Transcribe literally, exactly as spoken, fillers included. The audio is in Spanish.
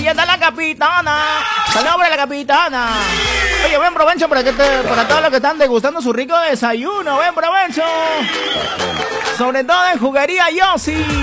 está la capitana. Saludos para la capitana. Oye, buen provecho para, que te, para todos los que están degustando su rico desayuno. Buen provecho. Sobre todo en Juguería Yossi.